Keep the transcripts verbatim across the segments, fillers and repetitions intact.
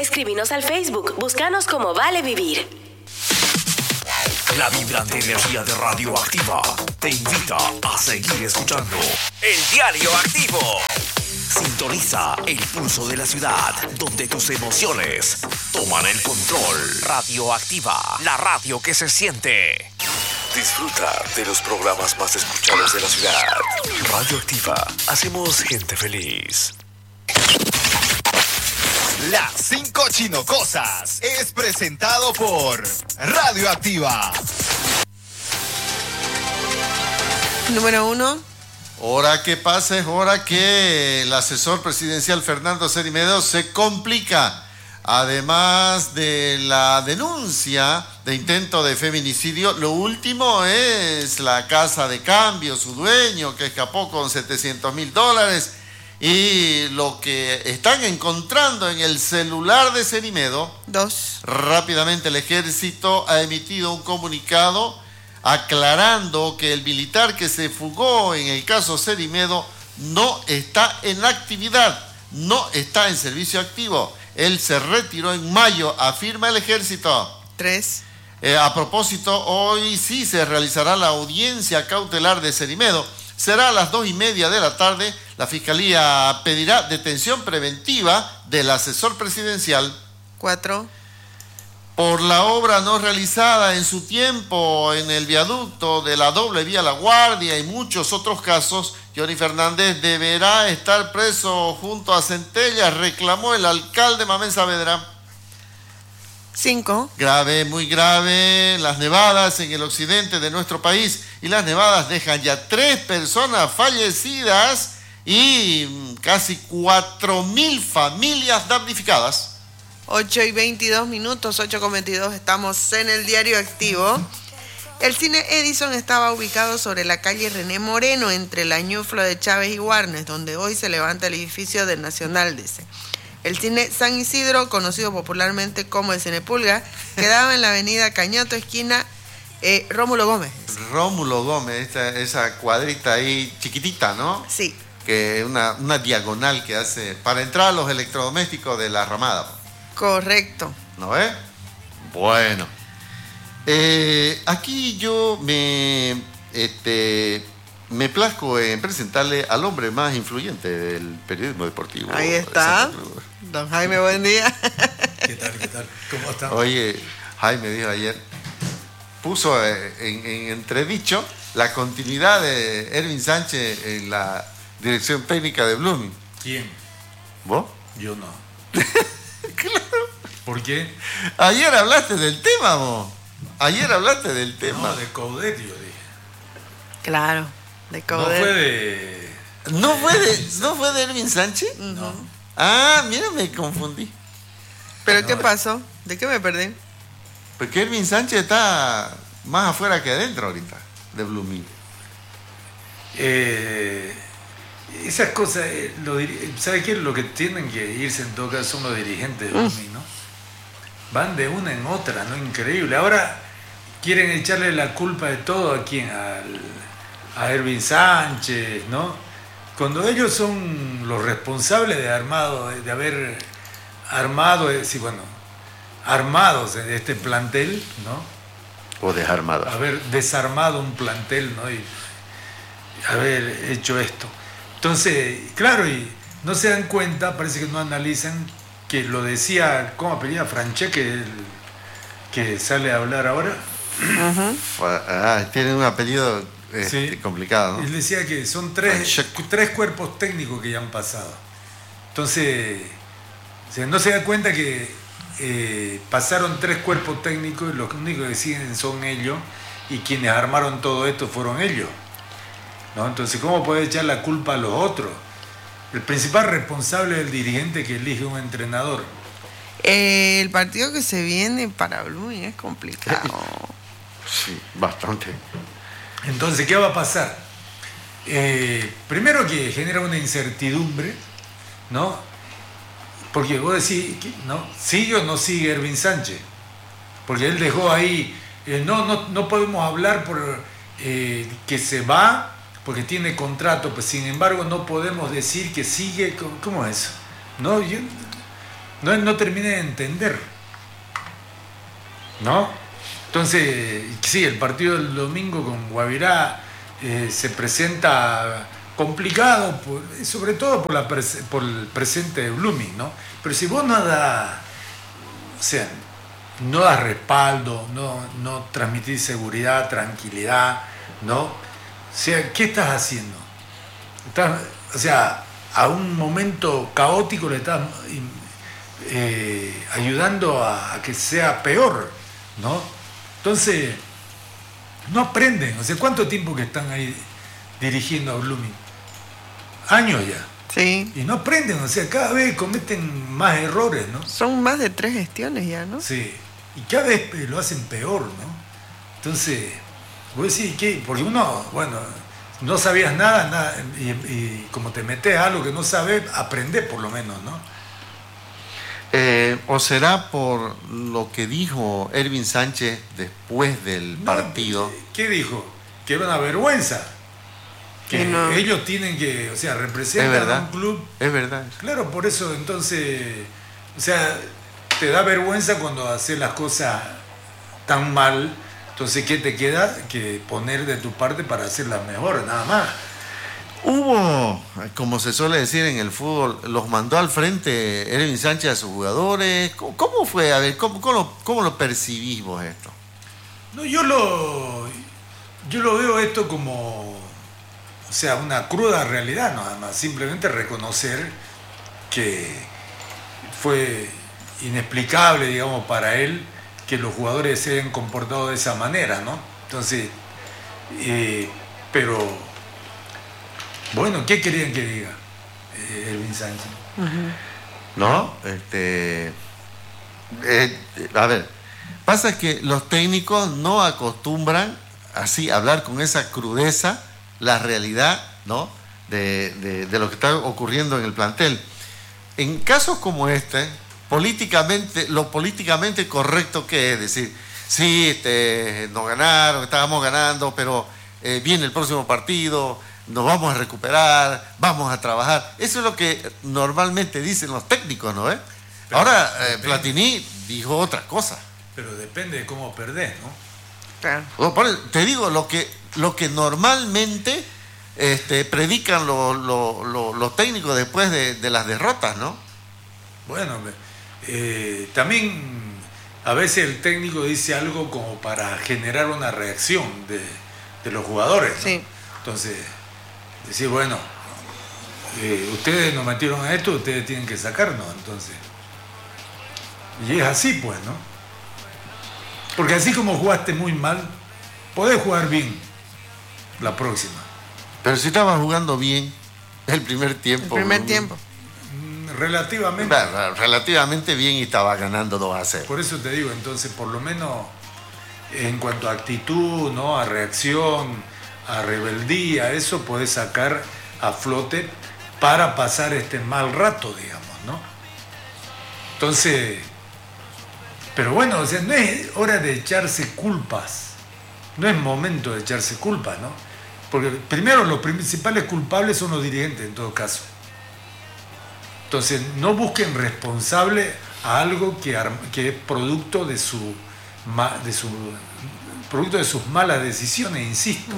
Escríbenos al Facebook, búscanos como Vale Vivir. La vibrante energía de Radioactiva te invita a seguir escuchando El Diario Activo. Sintoniza el pulso de la ciudad, donde tus emociones toman el control. Radioactiva, la radio que se siente. Disfruta de los programas más escuchados de la ciudad. Radioactiva, hacemos gente feliz. Las cinco chinocosas es presentado por Radioactiva. Número uno. Hora que pasa es hora que el asesor presidencial Fernando Cerimedo se complica. Además de la denuncia de intento de feminicidio, lo último es la casa de cambio, su dueño que escapó con setecientos mil dólares. Y lo que están encontrando en el celular de Cerimedo. Dos. Rápidamente el ejército ha emitido un comunicado aclarando que el militar que se fugó en el caso Cerimedo no está en actividad, no está en servicio activo. Él se retiró en mayo, afirma el ejército. Tres. Eh, a propósito, hoy sí se realizará la audiencia cautelar de Cerimedo. Será a las dos y media de la tarde. La Fiscalía pedirá detención preventiva del asesor presidencial. Cuatro. Por la obra no realizada en su tiempo en el viaducto de la doble vía La Guardia y muchos otros casos, Johnny Fernández deberá estar preso junto a Centella, reclamó el alcalde Mamén Saavedra. Cinco. Grave, muy grave, las nevadas en el occidente de nuestro país, y las nevadas dejan ya tres personas fallecidas y casi cuatro mil familias damnificadas. ocho y veintidós minutos, ocho con veintidós, estamos en el Diario Activo. El cine Edison estaba ubicado sobre la calle René Moreno, entre la Ñuflo de Chávez y Warnes, donde hoy se levanta el edificio del Nacional, dice. El cine San Isidro, conocido popularmente como el Cine Pulga, quedaba en la avenida Cañoto, esquina eh, Rómulo Gómez. Rómulo Gómez, esa, esa cuadrita ahí chiquitita, ¿no? Sí. Que una, una diagonal que hace para entrar a los electrodomésticos de la Ramada. Correcto. ¿No ves? Bueno. Eh, aquí yo me, este, me plazco en presentarle al hombre más influyente del periodismo deportivo. Ahí está. Don Jaime, buen día. ¿Qué tal, qué tal? ¿Cómo están? Oye, Jaime dijo ayer, puso en, en entredicho la continuidad de Ervin Sánchez en la dirección técnica de Blooming. ¿Quién? ¿Vos? Yo no. Claro. ¿Por qué? Ayer hablaste del tema, vos. Ayer hablaste del tema. No, de Coudet, yo dije. Claro, de No Coudet. fue de... ¿No fue de, ¿no fue de Ervin Sánchez? Uh-huh. No. Ah, mira, me confundí. ¿Pero No, qué de- pasó? ¿De qué me perdí? Porque Ervin Sánchez está más afuera que adentro ahorita, de Blooming. Eh, esas cosas, eh, lo diri- ¿sabe qué? Lo que tienen que irse en todo caso son los dirigentes de Blooming, ¿no? Van de una en otra, ¿no? Increíble. Ahora quieren echarle la culpa de todo a quién, Al, a Ervin Sánchez, ¿no? Cuando ellos son los responsables de armado, de haber armado, es decir, bueno, armados de este plantel, ¿no? O desarmada. Haber desarmado un plantel, ¿no? Y haber hecho esto. Entonces, claro, y no se dan cuenta, parece que no analizan, que lo decía, ¿cómo apellida? Francesche, el que sale a hablar ahora. Ah, tiene un apellido este, Sí. complicado, ¿no? Él decía que son tres, Francesche. tres cuerpos técnicos que ya han pasado. Entonces, o sea, no se da cuenta que eh, pasaron tres cuerpos técnicos y los únicos que siguen son ellos, y quienes armaron todo esto fueron ellos, ¿no? Entonces, ¿cómo puede echar la culpa a los otros? El principal responsable es el dirigente que elige un entrenador. Eh, el partido que se viene para Blooming es complicado. Sí, bastante. Entonces, ¿qué va a pasar? Eh, primero que genera una incertidumbre, ¿no? Porque vos decís, ¿no? ¿Sigue o no sigue Ervin Sánchez? Porque él dejó ahí, eh, no, no, no podemos hablar por eh, que se va porque tiene contrato, pues sin embargo no podemos decir que sigue. ¿Cómo, cómo es eso? No, yo, no, no termina de entender, ¿no? Entonces, sí, el partido del domingo con Guavirá eh, se presenta complicado, por, sobre todo por, la pres- por el presente de Blooming, ¿no? Pero si vos no das, o sea, no das respaldo, no, no transmitís seguridad, tranquilidad, ¿no? O sea, ¿qué estás haciendo? Estás, o sea, a un momento caótico le estás eh, ayudando a, a que sea peor, ¿no? Entonces, no aprenden. O sea, ¿cuánto tiempo que están ahí dirigiendo a Blooming? Años ya. Sí. Y no aprenden, o sea, cada vez cometen más errores, ¿no? Son más de tres gestiones ya, ¿no? Sí. Y cada vez lo hacen peor, ¿no? Entonces, vos decís, ¿qué? Porque uno, bueno, no sabías nada, nada y, y como te metes a algo que no sabes, aprendés por lo menos, ¿no? Eh, ¿O será por lo que dijo Ervin Sánchez después del No, partido? ¿Qué dijo? Que era una vergüenza. Que Que no. ellos tienen que, o sea, Es representan verdad. a un club. Es verdad. Claro, por eso entonces, o sea, te da vergüenza cuando haces las cosas tan mal. Entonces, ¿qué te queda? Que poner de tu parte para hacerlas mejor, nada más. Hubo, como se suele decir en el fútbol, los mandó al frente Ervin Sánchez a sus jugadores. ¿Cómo, cómo fue? A ver, ¿cómo, cómo, lo, cómo lo percibís vos esto? No, yo lo, yo lo veo esto como, o sea, una cruda realidad, nada más. Simplemente reconocer que fue inexplicable, digamos, para él que los jugadores se hayan comportado de esa manera, ¿no? Entonces, eh, pero, bueno, ¿qué querían que diga eh, Ervin Sánchez? ¿No? Este, eh, a ver, pasa que los técnicos no acostumbran así a hablar con esa crudeza la realidad, ¿no? De, de, de lo que está ocurriendo en el plantel. En casos como este, políticamente, lo políticamente correcto que es decir, sí, este, nos ganaron, estábamos ganando, pero eh, viene el próximo partido, nos vamos a recuperar, vamos a trabajar. Eso es lo que normalmente dicen los técnicos, ¿no? ¿Eh? Pero Ahora, eh, depende. Platini dijo otra cosa. Pero depende de cómo perdés, ¿no? Claro. No, por eso, te digo, lo que, lo que normalmente este, predican lo- lo- lo- los técnicos después de, de las derrotas, ¿no? Bueno, eh, también a veces el técnico dice algo como para generar una reacción de, de los jugadores, ¿no? Sí. Entonces, decir, bueno, eh, ustedes nos metieron a esto, ustedes tienen que sacarnos, entonces. Y es así, pues, ¿no? Porque así como jugaste muy mal, podés jugar bien la próxima. Pero si estaba jugando bien el primer El tiempo. primer ¿no? tiempo. Mm, Relativamente. Bueno, relativamente bien y estaba ganando dos a cero. Por eso te digo, entonces, por lo menos en cuanto a actitud, ¿no? A reacción, a rebeldía, eso podés sacar a flote para pasar este mal rato, digamos, ¿no? Entonces, pero bueno, o sea, no es hora de echarse culpas, no es momento de echarse culpas, ¿no? Porque primero los principales culpables son los dirigentes en todo caso. Entonces, no busquen responsable a algo que, arm- que es producto de su, ma- de su producto de sus malas decisiones, insisto.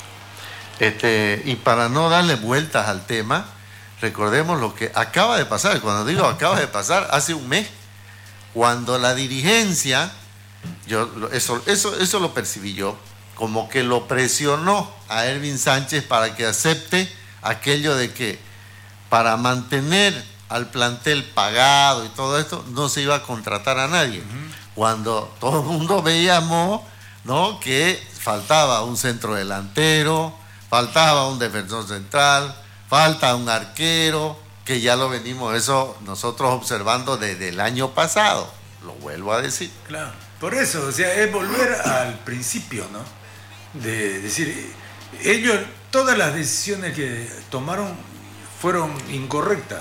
Este, y para no darle vueltas al tema, recordemos lo que acaba de pasar. Cuando digo acaba de pasar, hace un mes, cuando la dirigencia, yo lo- eso, eso, eso lo percibí yo, como que lo presionó a Ervin Sánchez para que acepte aquello de que para mantener al plantel pagado y todo esto, no se iba a contratar a nadie. Cuando todo el mundo veíamos, ¿no?, que faltaba un centro delantero, faltaba un defensor central, falta un arquero, que ya lo venimos eso nosotros observando desde el año pasado, lo vuelvo a decir. Claro, por eso, o sea, es volver al principio, ¿no? De decir, ellos, todas las decisiones que tomaron fueron incorrectas.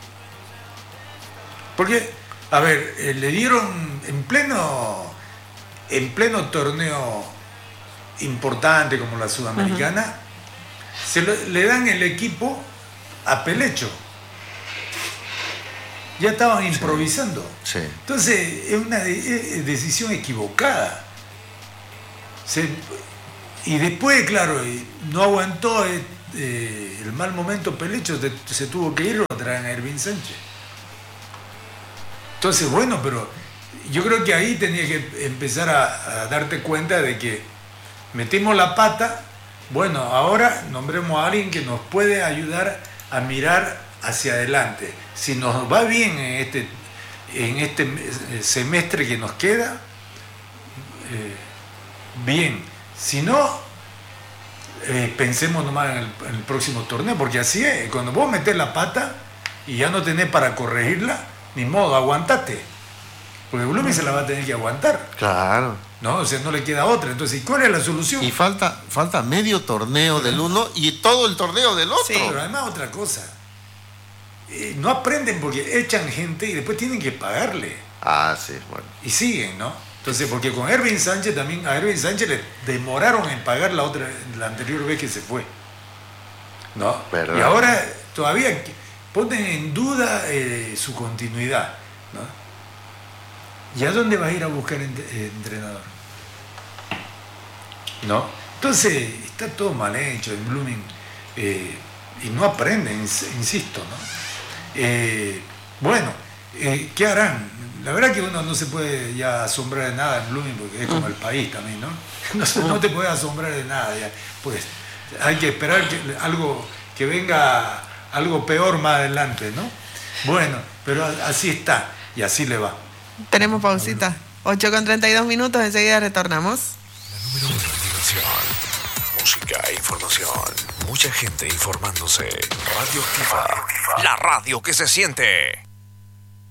Porque, a ver, eh, le dieron en pleno, en pleno torneo importante como la Sudamericana, se lo- le dan el equipo a Pelecho. ya estaban improvisando. Sí. Entonces, es una de- es decisión equivocada. Se- y después, claro, no aguantó eh, eh, el mal momento Pelecho, se, se tuvo que ir, lo traen a Ervin Sánchez. Entonces, bueno, pero yo creo que ahí tenía que empezar a, a darte cuenta de que metimos la pata, bueno, ahora nombremos a alguien que nos puede ayudar a mirar hacia adelante. Si nos va bien en este, en este semestre que nos queda, eh, bien. Si no, eh, pensemos nomás en el, en el próximo torneo, porque así es, cuando vos metés la pata y ya no tenés para corregirla, ni modo, aguantate. Porque Blooming se la va a tener que aguantar, Claro. ¿no? O sea, no le queda otra. Entonces, ¿cuál es la solución? Y falta, falta medio torneo del uno y todo el torneo del otro. Sí. Pero además otra cosa, eh, no aprenden porque echan gente y después tienen que pagarle. Ah, sí, bueno. Y siguen, ¿no? Entonces, porque con Ervin Sánchez también, a Ervin Sánchez le demoraron en pagar la otra, la anterior vez que se fue, ¿no? ¿Verdad? Y ahora todavía ponen en duda eh, su continuidad, ¿no? ¿Y a dónde va a ir a buscar ent- eh, entrenador? ¿No? Entonces, está todo mal hecho en Blooming eh, y no aprenden, ins- insisto, ¿no? Eh, bueno, eh, ¿qué harán? La verdad que uno no se puede ya asombrar de nada en Blooming porque es como el país también, ¿no? No, se- no te puedes asombrar de nada ya, pues hay que esperar que algo que venga algo peor más adelante, ¿no? Bueno, pero a- así está y así le va. Tenemos pausita. ocho con treinta y dos minutos, enseguida retornamos. Número uno en diversión, música e información. Mucha gente informándose. Radio Activa, la radio que se siente.